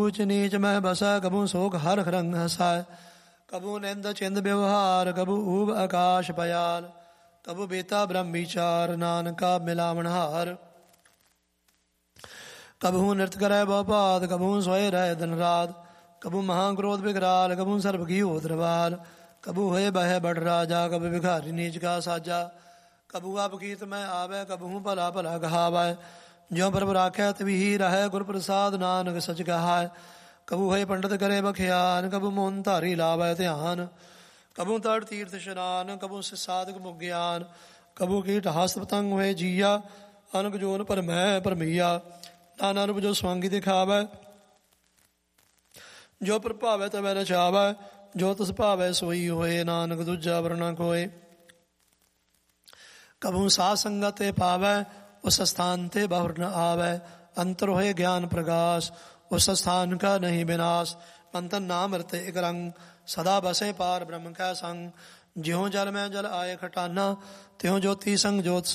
ऊच नीच मह बसै, कबू शोक हर रंग हसाय, कबू निंद चिंद व्यवहार, कबू ऊब आकाश पयाल, कबू बेता ब्रह्म विचार, नानका मिलावनहार। कबहू नृत्य करे बहुपात, कबहू सोए रहे दिन रात, कबू महाक्रोध विकराल, कबू सर्व की उद्रवाल, कबू होए बह बड़ राजा, कबू भिखारी नीच का साजा, कबू आप कीर्त में आवे, कबहू भला भला कहावै, ज्यों प्रभु राखै तभी ही रहे, गुर प्रसाद नानक सच कहाय। कबू है पंडित करे बखियान, कबू मोहन धारी लावै ध्यान, कबू तट तीर्थ स्नान, कबू से साधक मुज्ञान, कबू कीट हस्त पतंग हुए जिया, अनक जोन पर मैं परमैया, नाना रूप जो स्वांगी दिखावै, जो प्रभावै तवै रचावै, जो तस भावै सोई होए, नानक दूजा वरना कोय। कबू साध संगत ते पावै, उस स्थान ते बहुर न आवै, अंतर होए ज्ञान प्रकाश, उस स्थान का नहीं विनाश, मंथन नाम रते एक रंग, सदा बसे पार ब्रह्म कै संग, ज्यों जल में जल आए खटाना, त्यों ज्योति संग ज्योत